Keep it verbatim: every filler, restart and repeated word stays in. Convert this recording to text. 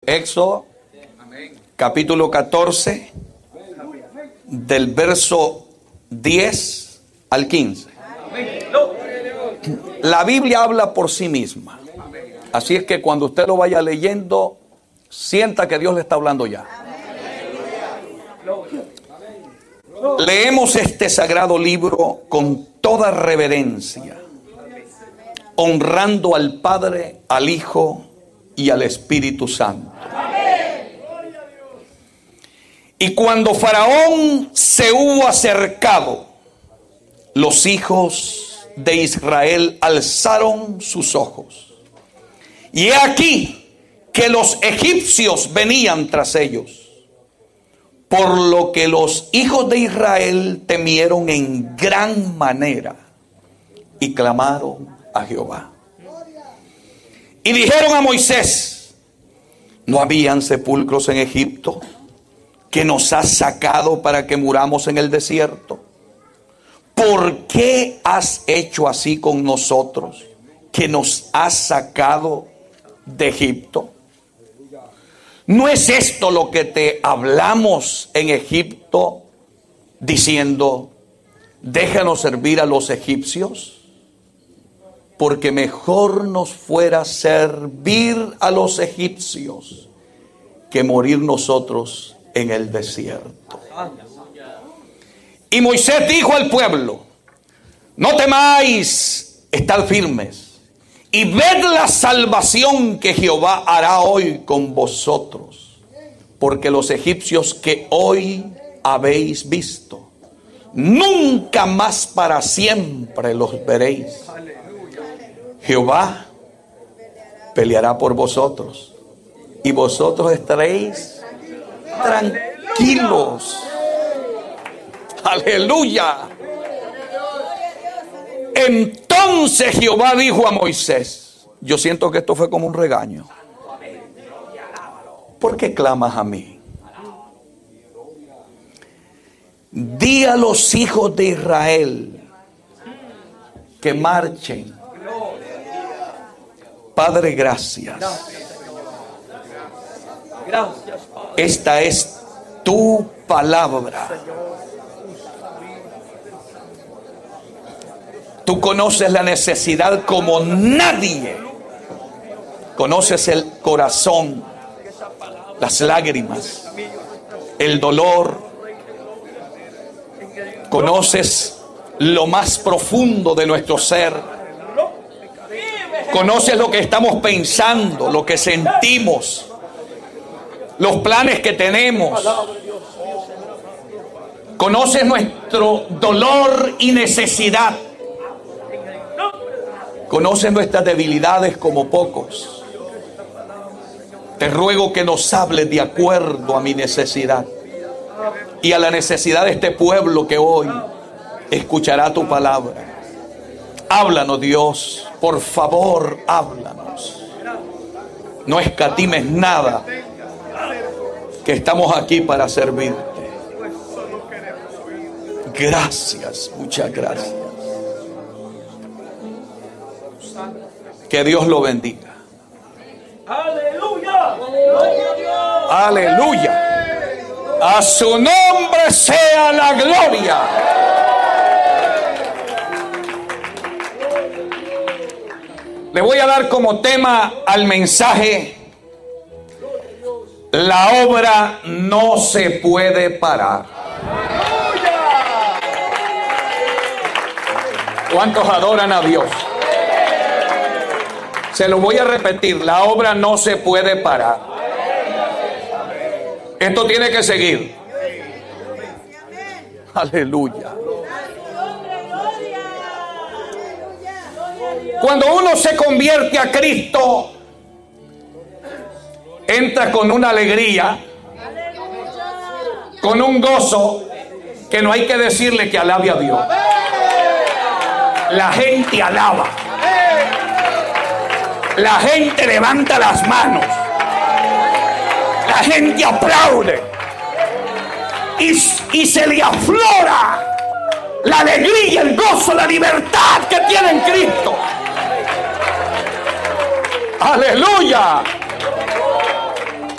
Éxodo, capítulo catorce, del verso diez al quince. La Biblia habla por sí misma. Así es que cuando usted lo vaya leyendo, sienta que Dios le está hablando ya. Leemos este sagrado libro con toda reverencia, honrando al Padre, al Hijo y al Espíritu Santo. Y cuando Faraón se hubo acercado, los hijos de Israel alzaron sus ojos. Y he aquí que los egipcios venían tras ellos. Por lo que los hijos de Israel temieron en gran manera y clamaron a Jehová. Y dijeron a Moisés: ¿no habían sepulcros en Egipto que nos has sacado para que muramos en el desierto? ¿Por qué has hecho así con nosotros, que nos has sacado de Egipto? ¿No es esto lo que te hablamos en Egipto, diciendo: déjanos servir a los egipcios? Porque mejor nos fuera servir a los egipcios que morir nosotros en el desierto. Y Moisés dijo al pueblo: no temáis, estad firmes y ved la salvación que Jehová hará hoy con vosotros, porque los egipcios que hoy habéis visto, nunca más para siempre los veréis. Jehová peleará por vosotros y vosotros estaréis tranquilos. Aleluya. Entonces Jehová dijo a Moisés, yo siento que esto fue como un regaño: ¿por qué clamas a mí? Di a los hijos de Israel que marchen. Padre, gracias. Esta es tu palabra. Tú conoces la necesidad como nadie. Conoces el corazón, las lágrimas, el dolor. Conoces lo más profundo de nuestro ser. Conoces lo que estamos pensando, lo que sentimos, los planes que tenemos. Conoces nuestro dolor y necesidad. Conoces nuestras debilidades como pocos. Te ruego que nos hables de acuerdo a mi necesidad y a la necesidad de este pueblo que hoy escuchará tu palabra. Háblanos, Dios, por favor, háblanos. No escatimes nada, que estamos aquí para servirte. Gracias, muchas gracias. Que Dios lo bendiga. Aleluya. Aleluya. A su nombre sea la gloria. Le voy a dar como tema al mensaje: la obra no se puede parar. ¿Cuántos adoran a Dios? Se lo voy a repetir: la obra no se puede parar. Esto tiene que seguir. Aleluya. Cuando uno se convierte a Cristo, entra con una alegría, con un gozo, que no hay que decirle que alabe a Dios. La gente alaba. La gente levanta las manos. La gente aplaude. Y, y se le aflora la alegría, el gozo, la libertad que tiene en Cristo. Aleluya.